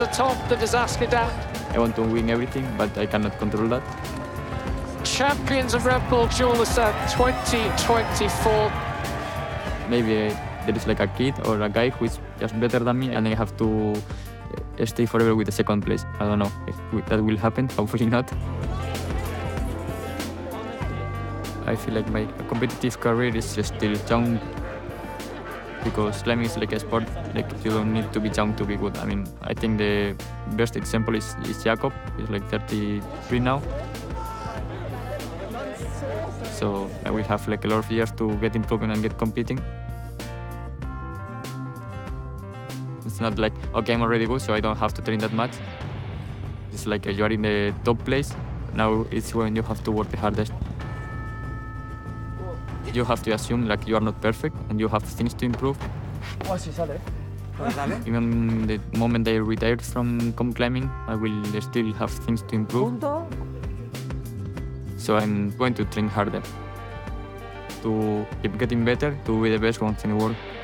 the top, the disaster dam. I want to win everything, but I cannot control that. Champions of Red Bull Dualisat 2024. Maybe there is like a kid or a guy who is just better than me, and I have to stay forever with the second place. I don't know if that will happen, hopefully not. I feel like my competitive career is still young, because climbing is like a sport, like you don't need to be young to be good. I mean, I think the best example is Jakob. He's like 33 now. So I will have like a lot of years to get improving and get competing. It's not like, okay, I'm already good, so I don't have to train that much. It's like you are in the top place. Now it's when you have to work the hardest. You have to assume like you are not perfect and you have things to improve. Even the moment I retire from climbing, I will still have things to improve. So I'm going to train harder to keep getting better, to be the best ones in the world.